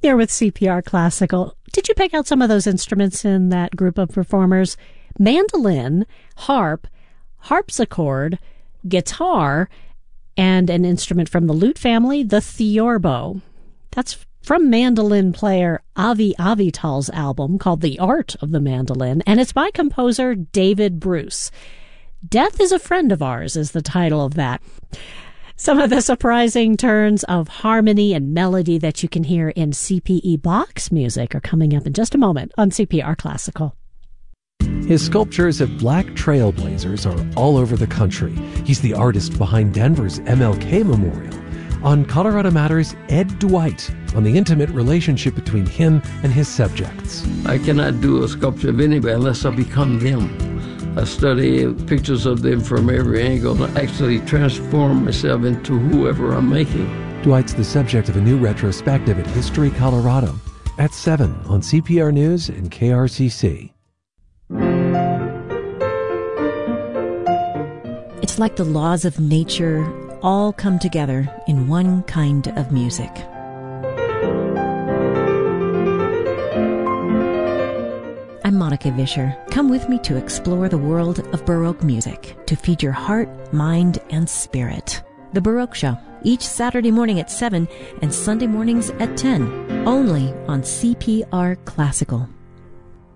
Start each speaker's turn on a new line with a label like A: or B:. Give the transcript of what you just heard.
A: You're with CPR Classical. Did you pick out some of those instruments in that group of performers? Mandolin, harp, harpsichord, guitar, and an instrument from the lute family, the theorbo. That's from mandolin player Avi Avital's album called The Art of the Mandolin, and it's by composer David Bruce. Death is a Friend of Ours is the title of that. Some of the surprising turns of harmony and melody that you can hear in C.P.E. Bach's music are coming up in just a moment on CPR Classical.
B: His sculptures of black trailblazers are all over the country. He's the artist behind Denver's MLK Memorial. On Colorado Matters, Ed Dwight on the intimate relationship between him and his subjects.
C: I cannot do a sculpture of anybody unless I become them. I study pictures of them from every angle and actually transform myself into whoever I'm making.
B: Dwight's the subject of a new retrospective at History Colorado at 7 on CPR News and KRCC.
D: It's like the laws of nature all come together in one kind of music. I'm Monica Vischer. Come with me to explore the world of Baroque music, to feed your heart, mind, and spirit. The Baroque Show, each Saturday morning at 7 and Sunday mornings at 10, only on CPR Classical.